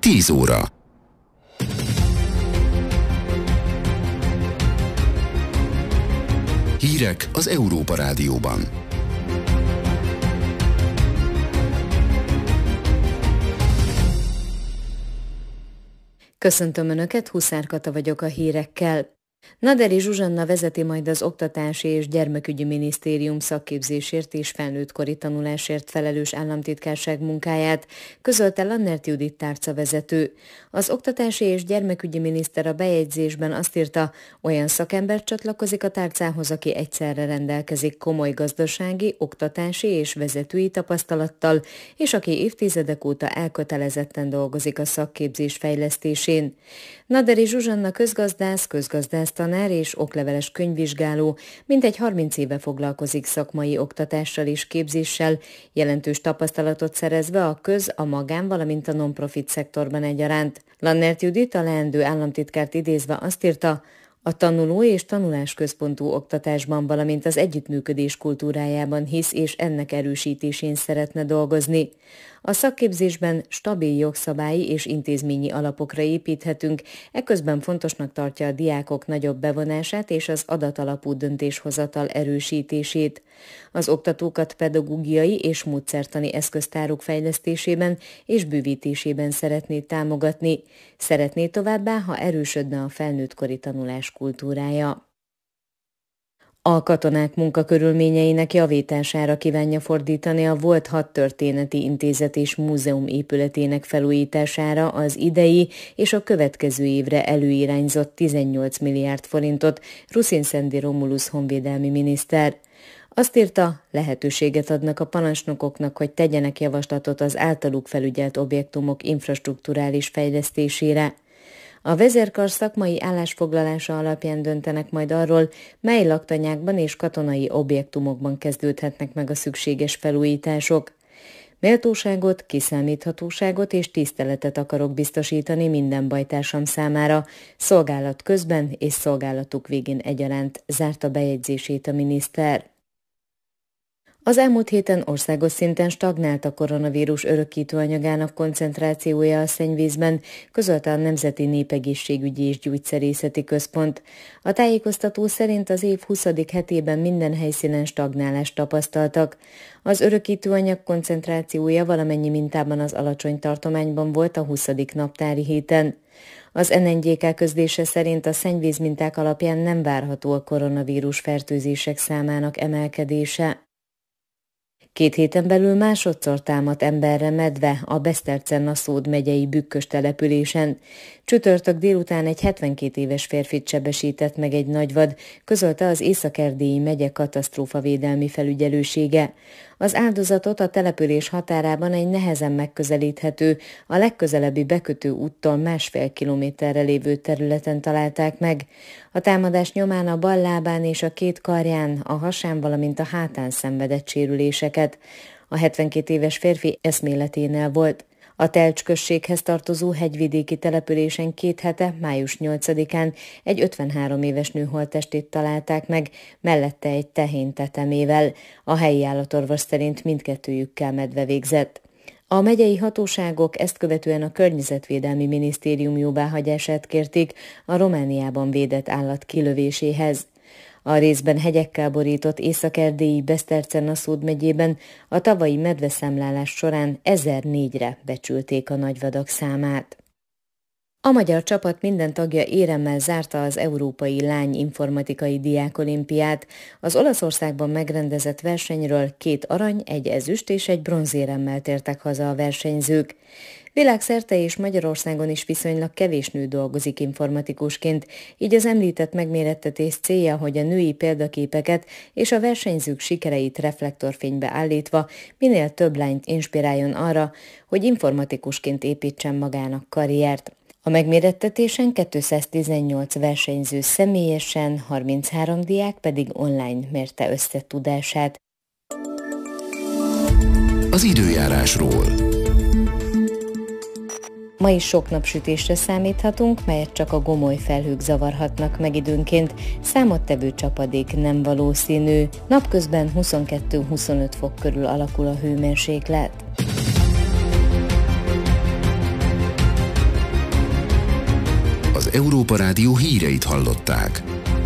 10 óra. Hírek az Európa Rádióban. Köszöntöm Önöket, Huszár Kata vagyok a hírekkel. Naderi Zsuzsanna vezeti majd az Oktatási és Gyermekügyi Minisztérium szakképzésért és felnőttkori tanulásért felelős államtitkárság munkáját, közölte Lannert Judit tárcavezető. Az Oktatási és Gyermekügyi miniszter a bejegyzésben azt írta, olyan szakember csatlakozik a tárcához, aki egyszerre rendelkezik komoly gazdasági, oktatási és vezetői tapasztalattal, és aki évtizedek óta elkötelezetten dolgozik a szakképzés fejlesztésén. Naderi Zsuzsanna közgazdásztanár és okleveles könyvvizsgáló, mintegy 30 éve foglalkozik szakmai oktatással és képzéssel, jelentős tapasztalatot szerezve a a magán, valamint a non-profit szektorban egyaránt. Lannert Judit, a leendő államtitkárt idézve azt írta, a tanuló és tanulásközpontú oktatásban, valamint az együttműködés kultúrájában hisz és ennek erősítésén szeretne dolgozni. A szakképzésben stabil jogszabályi és intézményi alapokra építhetünk, eközben fontosnak tartja a diákok nagyobb bevonását és az adatalapú döntéshozatal erősítését. Az oktatókat pedagógiai és módszertani eszköztárok fejlesztésében és bővítésében szeretné támogatni. Szeretné továbbá, ha erősödne a felnőttkori tanulás kultúrája. A katonák munkakörülményeinek javítására kívánja fordítani a volt Hadtörténeti Intézet és Múzeum épületének felújítására az idei és a következő évre előirányzott 18 milliárd forintot Ruszin Szendi Romulus honvédelmi miniszter. Azt írta, lehetőséget adnak a parancsnokoknak, hogy tegyenek javaslatot az általuk felügyelt objektumok infrastrukturális fejlesztésére. A vezérkar szakmai állásfoglalása alapján döntenek majd arról, mely laktanyákban és katonai objektumokban kezdődhetnek meg a szükséges felújítások. Méltóságot, kiszámíthatóságot és tiszteletet akarok biztosítani minden bajtársam számára, szolgálat közben és szolgálatuk végén egyaránt, zárta bejegyzését a miniszter. Az elmúlt héten országos szinten stagnált a koronavírus örökítőanyagának koncentrációja a szennyvízben, közölte a Nemzeti Népegészségügyi és Gyógyszerészeti Központ. A tájékoztató szerint az év 20. hetében minden helyszínen stagnálást tapasztaltak. Az örökítőanyag koncentrációja valamennyi mintában az alacsony tartományban volt a 20. naptári héten. Az NNGK közlése szerint a szennyvízminták alapján nem várható a koronavírus fertőzések számának emelkedése. 2 héten belül másodszor támadt emberre medve a Besztercen-Naszód megyei Bükkös településen. Csütörtök délután egy 72 éves férfit sebesített meg egy nagyvad, közölte az Észak-Erdélyi megye katasztrófavédelmi felügyelősége. Az áldozatot a település határában egy nehezen megközelíthető, a legközelebbi bekötő úttól 1,5 kilométerre lévő területen találták meg. A támadás nyomán a bal lábán és a 2 karján, a hasán, valamint a hátán szenvedett sérüléseket. A 72 éves férfi eszméleténél volt. A Telcs községhez tartozó hegyvidéki településen 2 hete, május 8-án egy 53 éves nő holttestét találták meg, mellette egy tehén tetemével. A helyi állatorvos szerint mindkettőjükkel medve végzett. A megyei hatóságok ezt követően a Környezetvédelmi Minisztérium jóváhagyását kérték a Romániában védett állat kilövéséhez. A részben hegyekkel borított Észak-Erdélyi Besztercen-Naszód megyében a tavalyi medveszámlálás során 1004-re becsülték a nagyvadak számát. A magyar csapat minden tagja éremmel zárta az Európai Lány Informatikai Diákolimpiát. Az Olaszországban megrendezett versenyről 2 arany, 1 ezüst és 1 bronzéremmel tértek haza a versenyzők. Világszerte és Magyarországon is viszonylag kevés nő dolgozik informatikusként, így az említett megmérettetés célja, hogy a női példaképeket és a versenyzők sikereit reflektorfénybe állítva minél több lányt inspiráljon arra, hogy informatikusként építsen magának karriert. A megmérettetésen 218 versenyző személyesen, 33 diák pedig online mérte össze tudását. Az időjárásról. Ma is sok napsütésre számíthatunk, melyet csak a gomoly felhők zavarhatnak meg időnként, számottevő csapadék nem valószínű. Napközben 22-25 fok körül alakul a hőmérséklet. Az Európa Rádió híreit hallották.